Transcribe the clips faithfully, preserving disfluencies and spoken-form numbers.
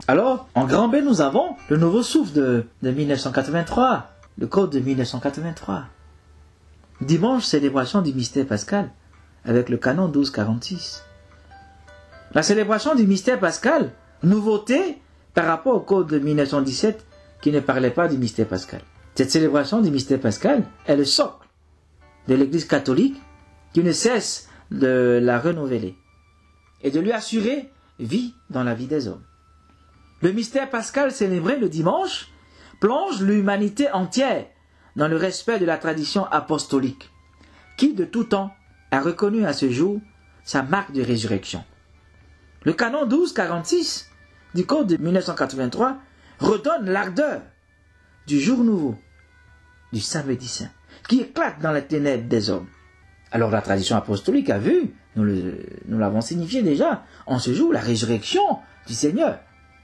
Alors, en grand B, nous avons le nouveau souffle de, de mille neuf cent quatre-vingt-trois, le code de mille neuf cent quatre-vingt-trois. Dimanche, célébration du mystère pascal, avec le canon douze quarante-six. La célébration du mystère pascal, nouveauté par rapport au code de mille neuf cent dix-sept qui ne parlait pas du mystère pascal. Cette célébration du mystère pascal est le socle de l'Église catholique qui ne cesse de la renouveler et de lui assurer vie dans la vie des hommes. Le mystère pascal célébré le dimanche plonge l'humanité entière dans le respect de la tradition apostolique, qui de tout temps a reconnu à ce jour sa marque de résurrection. Le canon douze quarante-six du code de mille neuf cent quatre-vingt-trois redonne l'ardeur du jour nouveau, du samedi saint, qui éclate dans les ténèbres des hommes. Alors la tradition apostolique a vu, nous, le, nous l'avons signifié déjà, en ce jour la résurrection du Seigneur.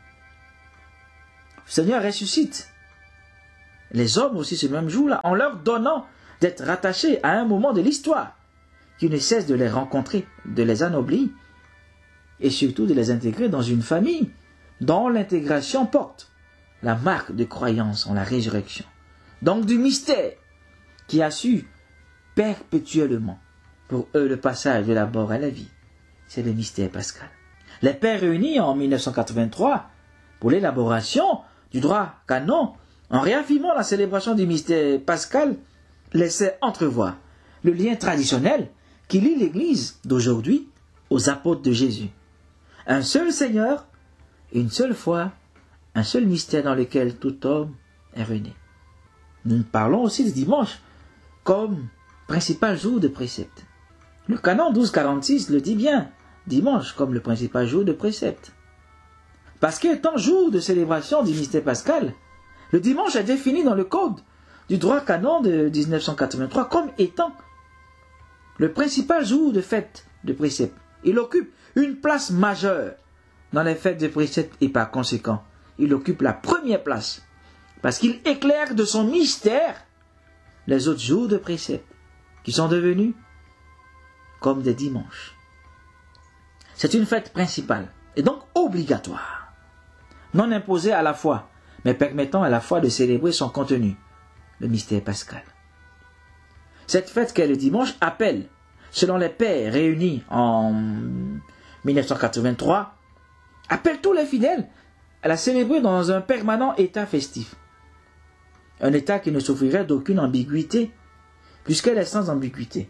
Le Seigneur ressuscite les hommes aussi ce même jour-là, en leur donnant d'être rattachés à un moment de l'histoire qui ne cesse de les rencontrer, de les anoblir et surtout de les intégrer dans une famille dont l'intégration porte la marque de croyance en la résurrection. Donc du mystère qui assure perpétuellement pour eux le passage de la mort à la vie. C'est le mystère pascal. Les pères réunis en mille neuf cent quatre-vingt-trois pour l'élaboration du droit canon, en réaffirmant la célébration du mystère pascal, laissaient entrevoir le lien traditionnel qui lie l'Église d'aujourd'hui aux apôtres de Jésus. Un seul Seigneur, une seule foi, un seul mystère dans lequel tout homme est rené. Nous parlons aussi du dimanche comme principal jour de précepte. Le canon douze quarante-six le dit bien, dimanche comme le principal jour de précepte. Parce qu'étant jour de célébration du mystère pascal, le dimanche est défini dans le code du droit canon de mille neuf cent quatre-vingt-trois comme étant le principal jour de fête de précepte. Il occupe une place majeure dans les fêtes de précepte et par conséquent, il occupe la première place parce qu'il éclaire de son mystère les autres jours de précepte qui sont devenus comme des dimanches. C'est une fête principale et donc obligatoire, non imposée à la fois, mais permettant à la fois de célébrer son contenu, le mystère pascal. Cette fête qu'est le dimanche appelle, selon les pères réunis en mille neuf cent quatre-vingt-trois, appelle tous les fidèles à la célébrer dans un permanent état festif. Un état qui ne souffrirait d'aucune ambiguïté, puisqu'elle est sans ambiguïté.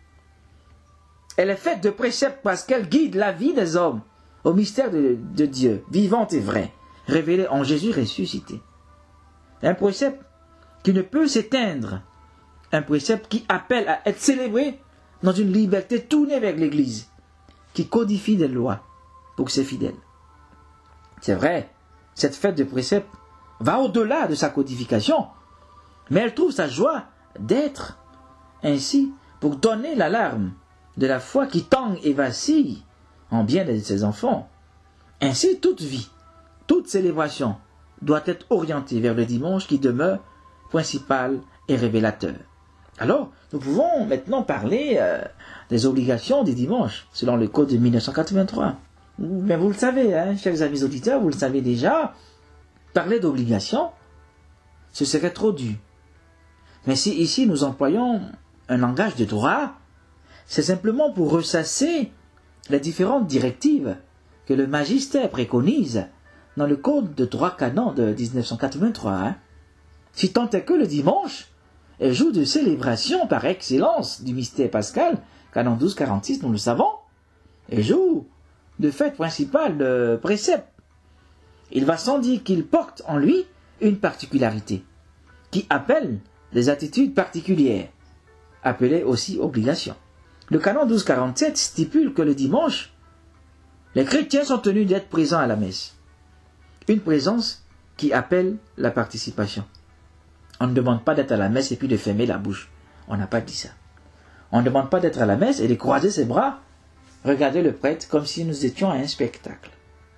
Elle est faite de préceptes parce qu'elle guide la vie des hommes au mystère de, de Dieu, vivant et vrai, révélé en Jésus ressuscité. Un précepte qui ne peut s'éteindre, un précepte qui appelle à être célébré dans une liberté tournée vers l'Église, qui codifie des lois pour ses fidèles. C'est vrai, cette fête de précepte va au-delà de sa codification, mais elle trouve sa joie d'être ainsi pour donner l'alarme de la foi qui tangue et vacille en bien de ses enfants. Ainsi, toute vie, toute célébration doit être orientée vers le dimanche qui demeure principal et révélateur. Alors, nous pouvons maintenant parler euh, des obligations du dimanche, selon le code de mille neuf cent quatre-vingt-trois. Mais vous le savez, hein, chers amis auditeurs, vous le savez déjà, parler d'obligations, ce serait trop dur. Mais si ici nous employons un langage de droit, c'est simplement pour ressasser les différentes directives que le magistère préconise dans le code de droit canon de mille neuf cent quatre-vingt-trois. Hein. Si tant est que le dimanche est jour de célébration par excellence du mystère pascal, canon douze quarante-six, nous le savons, est jour de fête principale de précepte. Il va sans dire qu'il porte en lui une particularité, qui appelle des attitudes particulières, appelées aussi obligations. Le canon douze quarante-sept stipule que le dimanche, les chrétiens sont tenus d'être présents à la messe. Une présence qui appelle la participation. On ne demande pas d'être à la messe et puis de fermer la bouche. On n'a pas dit ça. On ne demande pas d'être à la messe et de croiser ses bras, regarder le prêtre comme si nous étions à un spectacle.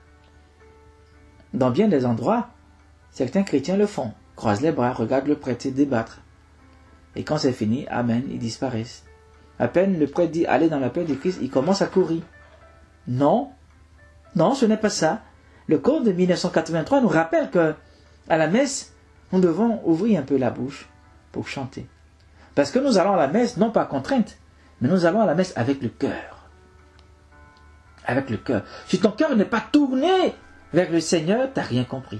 Dans bien des endroits, certains chrétiens le font. Croisent les bras, regardent le prêtre débattre. Et quand c'est fini, amen, ils disparaissent. À peine le prêtre dit « Allez dans la paix de Christ », il commence à courir. Non, non, ce n'est pas ça. le code de mille neuf cent quatre-vingt-trois nous rappelle que à la messe, nous devons ouvrir un peu la bouche pour chanter. Parce que nous allons à la messe, non pas contrainte, mais nous allons à la messe avec le cœur. Avec le cœur. Si ton cœur n'est pas tourné vers le Seigneur, tu n'as rien compris.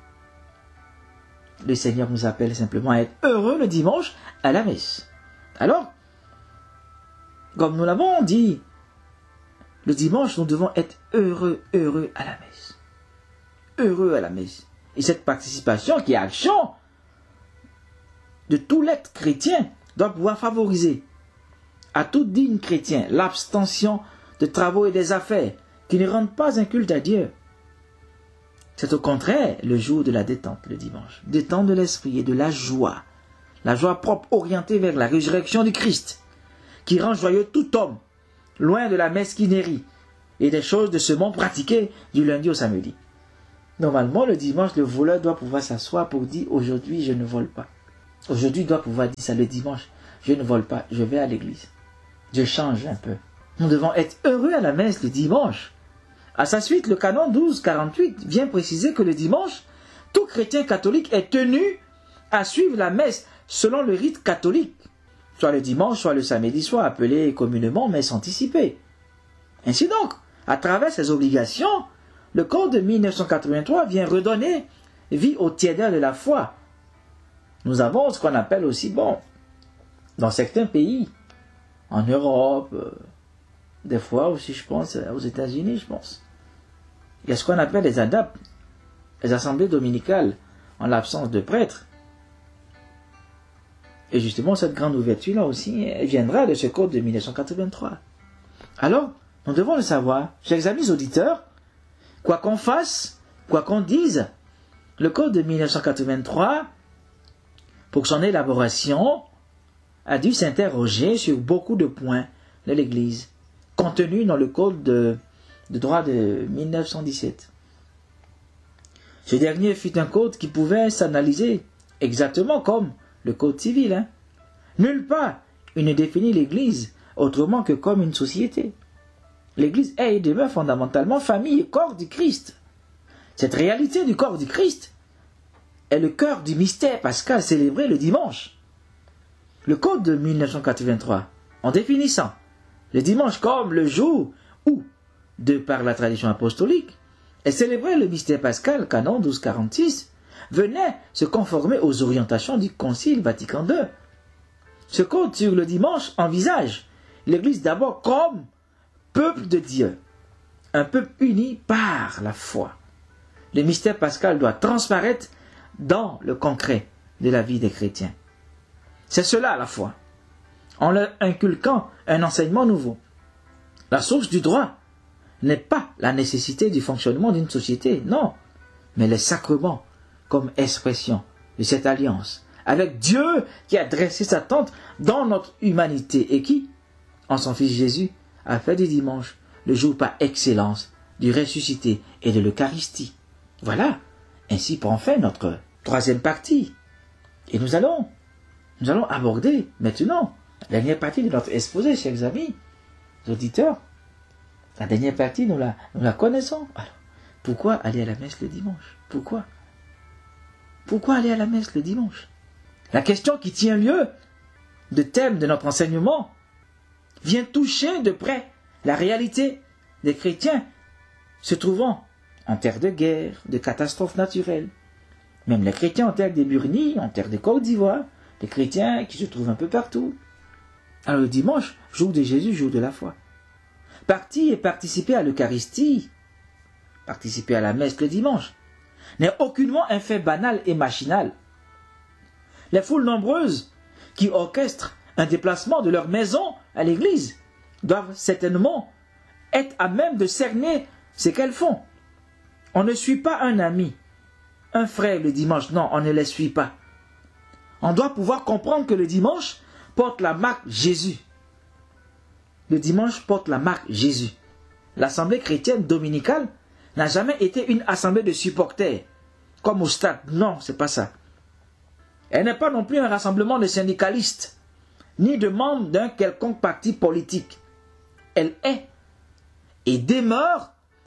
Le Seigneur nous appelle simplement à être heureux le dimanche à la messe. Alors, comme nous l'avons dit, le dimanche, nous devons être heureux, heureux à la messe. Heureux à la messe. Et cette participation qui est action de tout l'être chrétien doit pouvoir favoriser à tout digne chrétien l'abstention de travaux et des affaires qui ne rendent pas un culte à Dieu. C'est au contraire le jour de la détente, le dimanche. Détente de l'esprit et de la joie. La joie propre orientée vers la résurrection du Christ, qui rend joyeux tout homme, loin de la mesquinerie et des choses de ce monde pratiquées du lundi au samedi. Normalement, le dimanche, le voleur doit pouvoir s'asseoir pour dire « Aujourd'hui, je ne vole pas ». Aujourd'hui, il doit pouvoir dire ça le dimanche. Je ne vole pas, je vais à l'église. Je change un peu. Nous devons être heureux à la messe le dimanche. À sa suite, le canon douze quarante-huit vient préciser que le dimanche, tout chrétien catholique est tenu à suivre la messe selon le rite catholique, soit le dimanche, soit le samedi soir, appelé communément messe anticipée. Ainsi donc, à travers ces obligations, le code de mille neuf cent quatre-vingt-trois vient redonner vie au tiers de la foi. Nous avons ce qu'on appelle aussi, bon, dans certains pays, en Europe, euh, des fois aussi, je pense, aux États-Unis, je pense. Il y a ce qu'on appelle les A D A P, les assemblées dominicales, en l'absence de prêtres. Et justement, cette grande ouverture-là aussi, elle viendra de ce code de mille neuf cent quatre-vingt-trois. Alors, nous devons le savoir, chers amis auditeurs, quoi qu'on fasse, quoi qu'on dise, le code de mille neuf cent quatre-vingt-trois, pour son élaboration, a dû s'interroger sur beaucoup de points de l'Église, contenus dans le code de, de droit de mille neuf cent dix-sept. Ce dernier fut un code qui pouvait s'analyser exactement comme le code civil. Hein. Nulle part il ne définit l'Église autrement que comme une société. L'Église est et demeure fondamentalement famille et corps du Christ. Cette réalité du corps du Christ est le cœur du mystère pascal célébré le dimanche. Le code de mille neuf cent quatre-vingt-trois, en définissant le dimanche comme le jour où, de par la tradition apostolique, est célébré le mystère pascal, canon douze quarante-six, venait se conformer aux orientations du Concile Vatican deux. Ce code sur le dimanche envisage l'Église d'abord comme peuple de Dieu, un peuple uni par la foi. Le mystère pascal doit transparaître dans le concret de la vie des chrétiens. C'est cela la foi, en leur inculquant un enseignement nouveau. La source du droit n'est pas la nécessité du fonctionnement d'une société, non, mais les sacrements comme expression de cette alliance avec Dieu qui a dressé sa tente dans notre humanité et qui, en son Fils Jésus, a fait du dimanche le jour par excellence du ressuscité et de l'Eucharistie. Voilà, ainsi prend fin notre troisième partie. Et nous allons, nous allons aborder maintenant la dernière partie de notre exposé, chers amis, auditeurs. La dernière partie, nous la, nous la connaissons. Alors, pourquoi aller à la messe le dimanche? Pourquoi? Pourquoi aller à la messe le dimanche? La question qui tient lieu de thème de notre enseignement vient toucher de près la réalité des chrétiens se trouvant en terre de guerre, de catastrophes naturelles. Même les chrétiens en terre des Burnies, en terre de Côte d'Ivoire, les chrétiens qui se trouvent un peu partout. Alors le dimanche, jour de Jésus, jour de la foi. Partir et participer à l'Eucharistie, participer à la messe le dimanche, n'est aucunement un fait banal et machinal. Les foules nombreuses qui orchestrent un déplacement de leur maison à l'église doivent certainement être à même de cerner ce qu'elles font. On ne suit pas un ami, un frère le dimanche, non, on ne les suit pas. On doit pouvoir comprendre que le dimanche porte la marque Jésus. Le dimanche porte la marque Jésus. L'assemblée chrétienne dominicale n'a jamais été une assemblée de supporters, comme au stade. Non, c'est pas ça. Elle n'est pas non plus un rassemblement de syndicalistes, ni de membres d'un quelconque parti politique. Elle est et demeure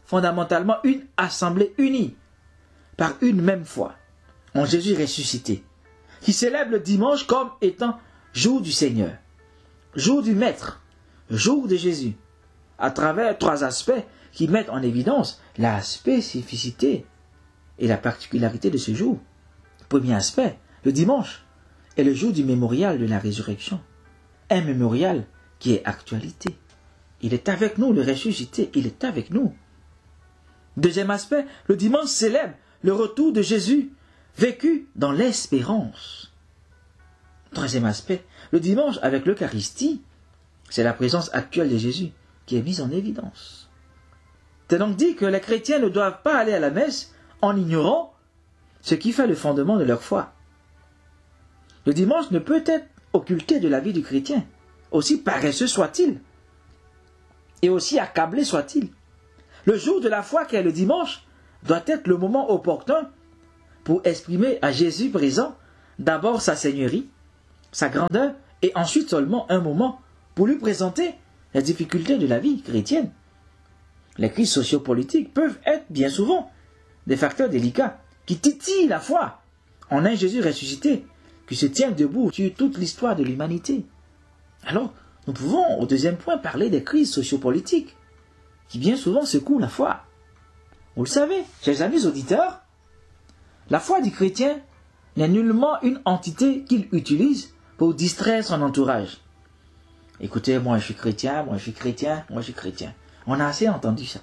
fondamentalement une assemblée unie par une même foi en Jésus ressuscité, qui célèbre le dimanche comme étant jour du Seigneur, jour du Maître, jour de Jésus, à travers trois aspects qui mettent en évidence la spécificité et la particularité de ce jour. Premier aspect, le dimanche est le jour du mémorial de la résurrection, un mémorial qui est actualité. Il est avec nous, le ressuscité, il est avec nous. Deuxième aspect, le dimanche célèbre le retour de Jésus vécu dans l'espérance. Troisième aspect, le dimanche avec l'Eucharistie, c'est la présence actuelle de Jésus qui est mise en évidence. C'est donc dit que les chrétiens ne doivent pas aller à la messe en ignorant ce qui fait le fondement de leur foi. Le dimanche ne peut être occulté de la vie du chrétien, aussi paresseux soit-il, et aussi accablé soit-il. Le jour de la foi qu'est le dimanche doit être le moment opportun pour exprimer à Jésus présent d'abord sa seigneurie, sa grandeur, et ensuite seulement un moment pour lui présenter les difficultés de la vie chrétienne. Les crises sociopolitiques peuvent être bien souvent des facteurs délicats qui titillent la foi en un Jésus ressuscité qui se tient debout sur toute l'histoire de l'humanité. Alors, nous pouvons au deuxième point parler des crises sociopolitiques qui bien souvent secouent la foi. Vous le savez, chers amis auditeurs, la foi du chrétien n'est nullement une entité qu'il utilise pour distraire son entourage. Écoutez, moi je suis chrétien, moi je suis chrétien, moi je suis chrétien. On a assez entendu ça.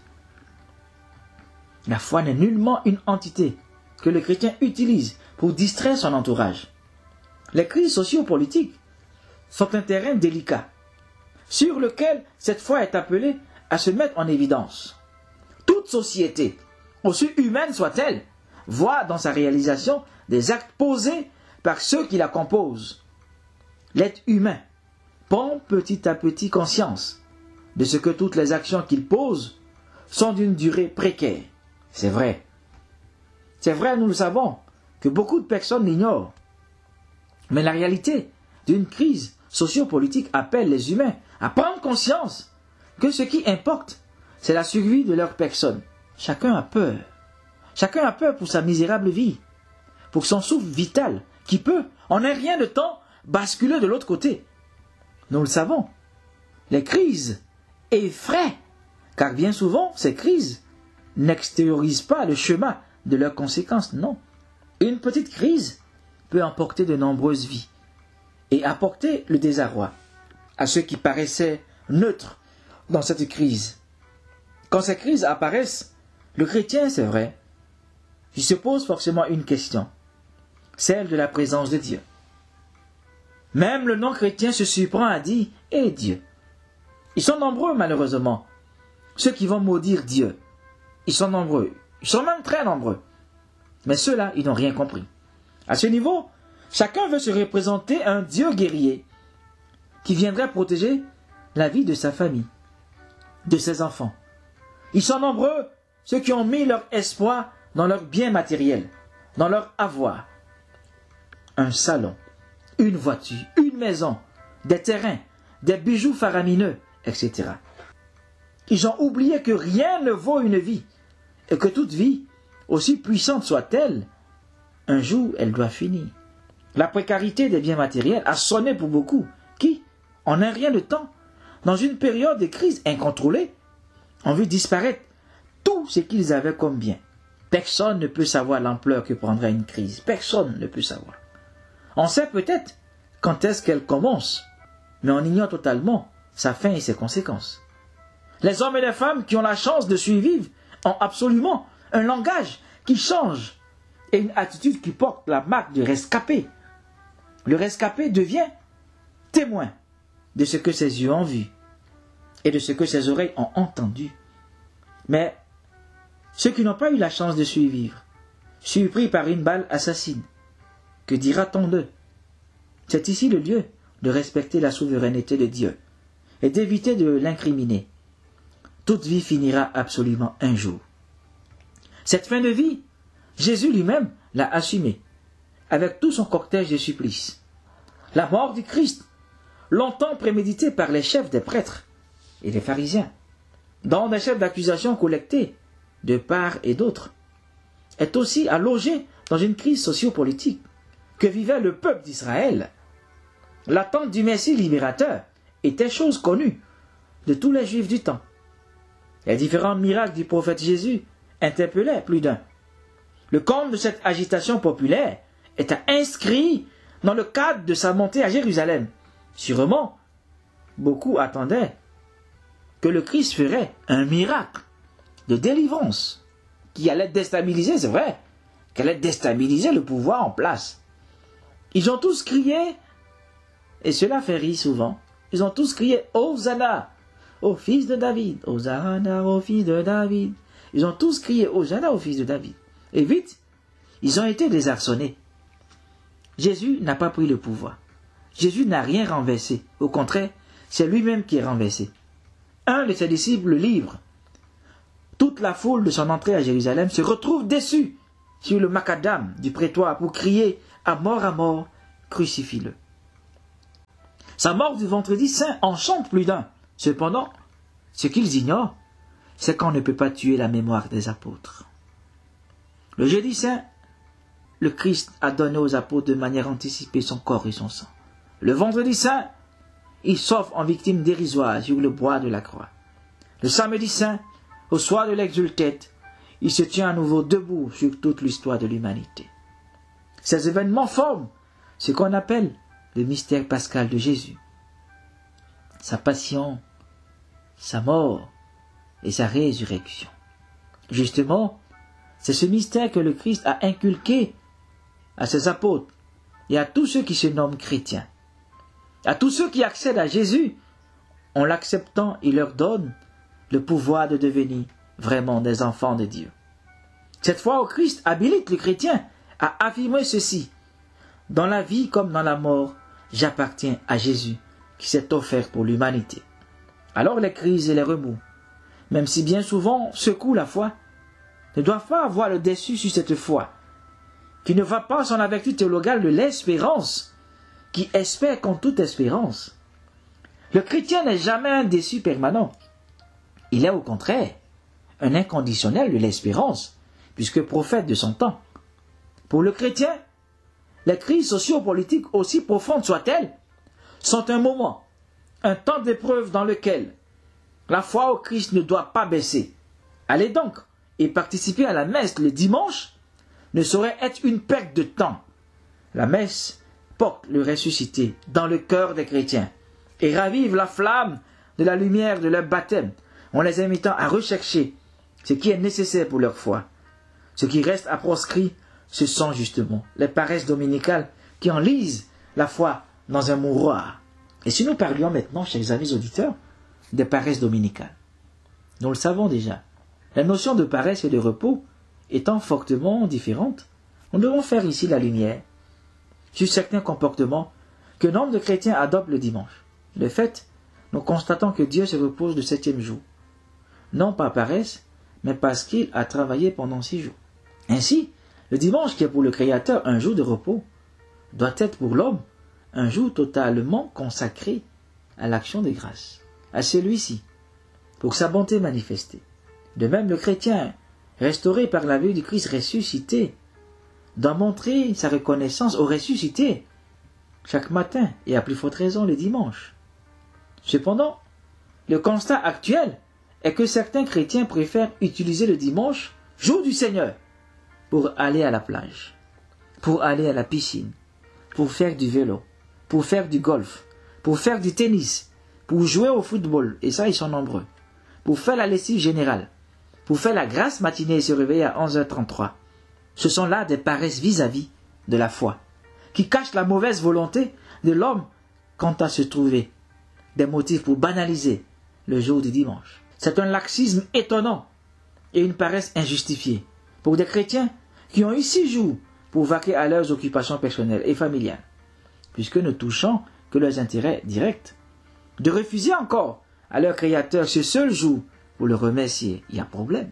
La foi n'est nullement une entité que le chrétien utilise pour distraire son entourage. Les crises sociopolitiques sont un terrain délicat, sur lequel cette foi est appelée à se mettre en évidence. Toute société, aussi humaine soit-elle, voit dans sa réalisation des actes posés par ceux qui la composent. L'être humain prend petit à petit conscience de ce que toutes les actions qu'il pose sont d'une durée précaire. C'est vrai. C'est vrai, nous le savons, que beaucoup de personnes l'ignorent. Mais la réalité d'une crise sociopolitique appelle les humains à prendre conscience que ce qui importe, c'est la survie de leur personne. Chacun a peur. Chacun a peur pour sa misérable vie, pour son souffle vital, qui peut, en un rien de temps, basculer de l'autre côté. Nous le savons. Les crises effraient, car bien souvent, ces crises n'extériorisent pas le chemin de leurs conséquences, non. Une petite crise peut emporter de nombreuses vies et apporter le désarroi à ceux qui paraissaient neutres dans cette crise. Quand ces crises apparaissent, le chrétien, c'est vrai, il se pose forcément une question, celle de la présence de Dieu. Même le non-chrétien se surprend à dire « Eh Dieu ». Ils sont nombreux malheureusement, ceux qui vont maudire Dieu. Ils sont nombreux, ils sont même très nombreux. Mais ceux-là, ils n'ont rien compris. À ce niveau, chacun veut se représenter un Dieu guerrier qui viendrait protéger la vie de sa famille, de ses enfants. Ils sont nombreux ceux qui ont mis leur espoir dans leurs biens matériels, dans leur avoir. Un salon, une voiture, une maison, des terrains, des bijoux faramineux, et cetera. Ils ont oublié que rien ne vaut une vie et que toute vie, aussi puissante soit-elle, un jour elle doit finir. La précarité des biens matériels a sonné pour beaucoup qui, en un rien de temps, dans une période de crise incontrôlée, ont vu disparaître tout ce qu'ils avaient comme bien. Personne ne peut savoir l'ampleur que prendra une crise. Personne ne peut savoir. On sait peut-être quand est-ce qu'elle commence, mais on ignore totalement sa fin et ses conséquences. Les hommes et les femmes qui ont la chance de survivre ont absolument un langage qui change et une attitude qui porte la marque du rescapé. Le rescapé devient témoin de ce que ses yeux ont vu et de ce que ses oreilles ont entendu. Mais ceux qui n'ont pas eu la chance de survivre, surpris par une balle assassine, que dira-t-on d'eux? C'est ici le lieu de respecter la souveraineté de Dieu et d'éviter de l'incriminer. Toute vie finira absolument un jour. Cette fin de vie, Jésus lui-même l'a assumée, avec tout son cortège de supplices. La mort du Christ, longtemps préméditée par les chefs des prêtres et les pharisiens, dont des chefs d'accusation collectés de part et d'autre, est aussi à loger dans une crise sociopolitique que vivait le peuple d'Israël. L'attente du Messie libérateur était chose connue de tous les Juifs du temps. Les différents miracles du prophète Jésus interpellaient plus d'un. Le comble de cette agitation populaire était inscrit dans le cadre de sa montée à Jérusalem. Sûrement, beaucoup attendaient que le Christ ferait un miracle de délivrance qui allait déstabiliser, c'est vrai, qui allait déstabiliser le pouvoir en place. Ils ont tous crié, et cela fait rire souvent, ils ont tous crié « Hosanna » au fils de David, « Hosanna au fils de David ». Ils ont tous crié « Hosanna au fils de David ». Et vite, ils ont été désarçonnés. Jésus n'a pas pris le pouvoir. Jésus n'a rien renversé. Au contraire, c'est lui-même qui est renversé. Un de ses disciples le livre. Toute la foule de son entrée à Jérusalem se retrouve déçue sur le macadam du prétoire pour crier à mort à mort, crucifie-le. Sa mort du vendredi saint enchante plus d'un. Cependant, ce qu'ils ignorent, c'est qu'on ne peut pas tuer la mémoire des apôtres. Le jeudi saint, le Christ a donné aux apôtres de manière anticipée son corps et son sang. Le vendredi saint, il s'offre en victime dérisoire sur le bois de la croix. Le samedi saint, au soir de l'exultète, il se tient à nouveau debout sur toute l'histoire de l'humanité. Ces événements forment ce qu'on appelle le mystère pascal de Jésus. Sa passion, sa mort et sa résurrection. Justement, c'est ce mystère que le Christ a inculqué à ses apôtres et à tous ceux qui se nomment chrétiens. À tous ceux qui accèdent à Jésus, en l'acceptant, il leur donne le pouvoir de devenir vraiment des enfants de Dieu. Cette foi au Christ habilite le chrétien à affirmer ceci. Dans la vie comme dans la mort, j'appartiens à Jésus qui s'est offert pour l'humanité. Alors les crises et les remous, même si bien souvent secouent la foi, ne doivent pas avoir le dessus sur cette foi, qui ne va pas sans la vertu théologale de l'espérance, qui espère contre toute espérance. Le chrétien n'est jamais un déçu permanent. Il est au contraire un inconditionnel de l'espérance, puisque prophète de son temps. Pour le chrétien, les crises sociopolitiques, aussi profondes soient-elles, sont un moment, un temps d'épreuve dans lequel la foi au Christ ne doit pas baisser. Allez donc et participer à la messe le dimanche ne saurait être une perte de temps. La messe porte le ressuscité dans le cœur des chrétiens et ravive la flamme de la lumière de leur baptême en les invitant à rechercher ce qui est nécessaire pour leur foi. Ce qui reste à proscrit, ce sont justement les paresses dominicales qui enlisent la foi dans un mouroir. Et si nous parlions maintenant, chers amis auditeurs, des paresses dominicales, nous le savons déjà, la notion de paresse et de repos étant fortement différente, nous devons faire ici la lumière sur certains comportements que nombre de chrétiens adoptent le dimanche. De fait, nous constatons que Dieu se repose le septième jour, non par paresse, mais parce qu'il a travaillé pendant six jours. Ainsi, le dimanche qui est pour le Créateur un jour de repos, doit être pour l'homme un jour totalement consacré à l'action des grâces, à celui-ci, pour sa bonté manifestée. De même, le chrétien, restauré par la vue du Christ ressuscité, doit montrer sa reconnaissance au ressuscité chaque matin et à plus forte raison le dimanche. Cependant, le constat actuel est que certains chrétiens préfèrent utiliser le dimanche, jour du Seigneur, pour aller à la plage, pour aller à la piscine, pour faire du vélo, pour faire du golf, pour faire du tennis, pour jouer au football, et ça ils sont nombreux, pour faire la lessive générale, pour faire la grasse matinée et se réveiller à onze heures trente-trois. Ce sont là des paresses vis-à-vis de la foi, qui cachent la mauvaise volonté de l'homme quant à se trouver des motifs pour banaliser le jour du dimanche. C'est un laxisme étonnant et une paresse injustifiée pour des chrétiens qui ont eu six jours pour vaquer à leurs occupations personnelles et familiales, puisque ne touchant que leurs intérêts directs, de refuser encore à leur Créateur ce seul jour pour le remercier, il y a problème.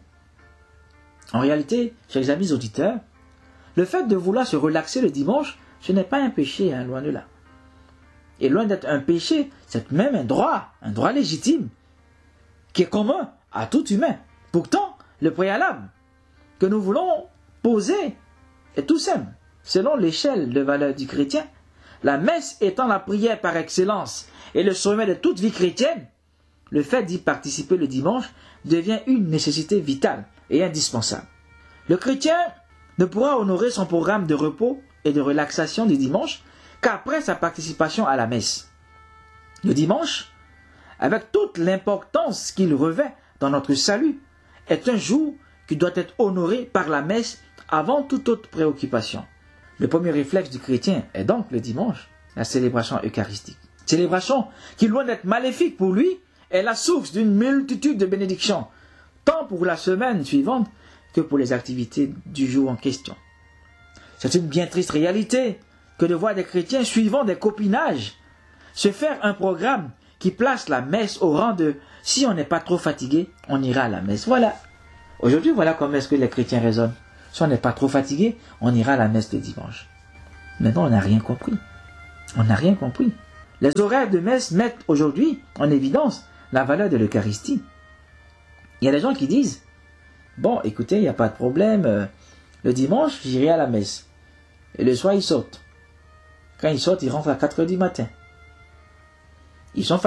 En réalité, chers amis auditeurs, le fait de vouloir se relaxer le dimanche, ce n'est pas un péché, hein, loin de là. Et loin d'être un péché, c'est même un droit, un droit légitime, qui est commun à tout humain. Pourtant, Le préalable que nous voulons poser est tout simple. Selon l'échelle de valeur du chrétien, la messe étant la prière par excellence et le sommet de toute vie chrétienne, le fait d'y participer le dimanche devient une nécessité vitale et indispensable. Le chrétien ne pourra honorer son programme de repos et de relaxation du dimanche qu'après sa participation à la messe. Le dimanche, avec toute l'importance qu'il revêt dans notre salut, est un jour qui doit être honoré par la messe avant toute autre préoccupation. Le premier réflexe du chrétien est donc le dimanche, la célébration eucharistique. Célébration qui, loin d'être maléfique pour lui, est la source d'une multitude de bénédictions, tant pour la semaine suivante que pour les activités du jour en question. C'est une bien triste réalité que de voir des chrétiens suivant des copinages se faire un programme qui place la messe au rang de « si on n'est pas trop fatigué, on ira à la messe ». Voilà. Aujourd'hui, voilà comment est-ce que les chrétiens raisonnent. Si on n'est pas trop fatigué, on ira à la messe le dimanche. Maintenant, on n'a rien compris. On n'a rien compris. Les horaires de messe mettent aujourd'hui en évidence la valeur de l'Eucharistie. Il y a des gens qui disent « Bon, écoutez, il n'y a pas de problème. euh, Le dimanche, j'irai à la messe. » Et le soir, ils sortent. Quand ils sortent, ils rentrent à quatre heures du matin. Ils sont